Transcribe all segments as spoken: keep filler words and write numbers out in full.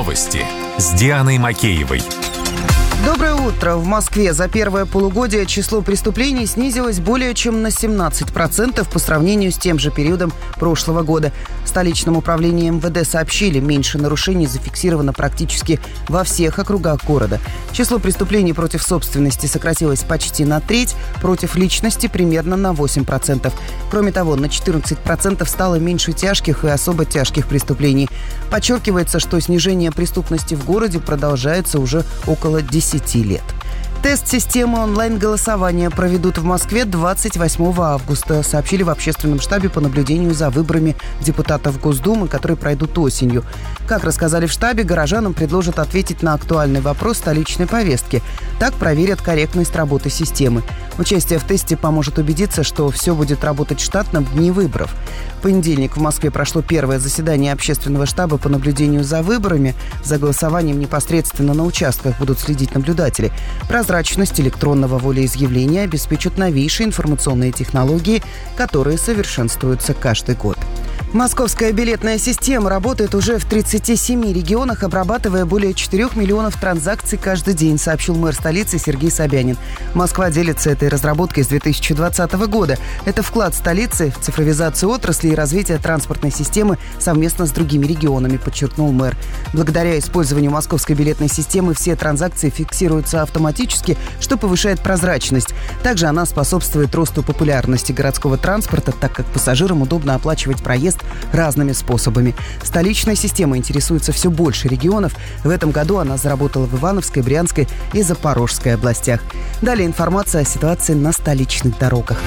Новости с Дианой Макеевой. Доброе утро. В Москве за первое полугодие число преступлений снизилось более чем на семнадцать процентов по сравнению с тем же периодом прошлого года. В столичном управлении эм вэ дэ сообщили, меньше нарушений зафиксировано практически во всех округах города. Число преступлений против собственности сократилось почти на треть, против личности примерно на восемь процентов. Кроме того, на четырнадцать процентов стало меньше тяжких и особо тяжких преступлений. Подчеркивается, что снижение преступности в городе продолжается уже около десяти лет. Тест системы онлайн-голосования проведут в Москве двадцать восьмого августа, сообщили в общественном штабе по наблюдению за выборами депутатов Госдумы, которые пройдут осенью. Как рассказали в штабе, горожанам предложат ответить на актуальный вопрос столичной повестки. Так проверят корректность работы системы. Участие в тесте поможет убедиться, что все будет работать штатно в дни выборов. В понедельник в Москве прошло первое заседание общественного штаба по наблюдению за выборами. За голосованием непосредственно на участках будут следить наблюдатели. Прозрачность электронного волеизъявления обеспечат новейшие информационные технологии, которые совершенствуются каждый год. Московская билетная система работает уже в тридцати семи регионах, обрабатывая более четырёх миллионов транзакций каждый день, сообщил мэр столицы Сергей Собянин. Москва делится этой разработкой с две тысячи двадцатого года. Это вклад столицы в цифровизацию отрасли и развитие транспортной системы совместно с другими регионами, подчеркнул мэр. Благодаря использованию московской билетной системы все транзакции фиксируются автоматически, что повышает прозрачность. Также она способствует росту популярности городского транспорта, так как пассажирам удобно оплачивать проезд разными способами. Столичная система интересуется все больше регионов. В этом году она заработала в Ивановской, Брянской и Запорожской областях. Далее информация о ситуации на столичных дорогах.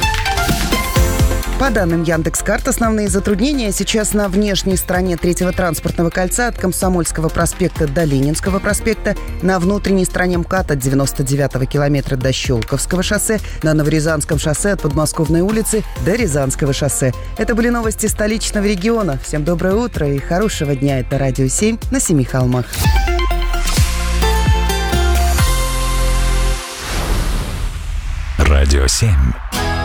По данным Яндекс.Карт, основные затруднения сейчас на внешней стороне третьего транспортного кольца от Комсомольского проспекта до Ленинского проспекта, на внутренней стороне МКАД от девяносто девятого километра до Щелковского шоссе, на Новорязанском шоссе от Подмосковной улицы до Рязанского шоссе. Это были новости столичного региона. Всем доброе утро и хорошего дня. Это Радио семь на Семи холмах. Радио семь.